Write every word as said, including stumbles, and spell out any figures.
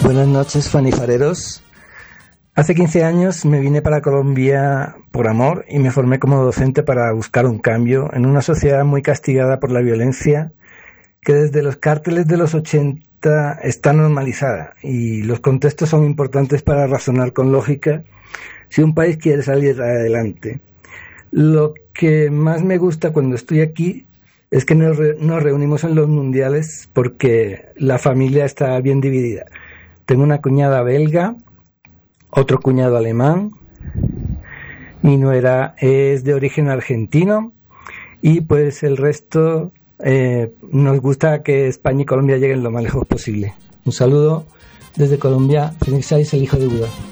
Buenas noches, fanifareros. Hace quince años me vine para Colombia por amor y me formé como docente para buscar un cambio en una sociedad muy castigada por la violencia que desde los cárteles de los ochenta está normalizada, y los contextos son importantes para razonar con lógica si un país quiere salir adelante. Lo que más me gusta cuando estoy aquí es que nos, re- nos reunimos en los mundiales porque la familia está bien dividida. Tengo una cuñada belga, otro cuñado alemán, mi nuera es de origen argentino y pues el resto eh, nos gusta que España y Colombia lleguen lo más lejos posible. Un saludo desde Colombia, Fénix Sáiz, el hijo de Buda.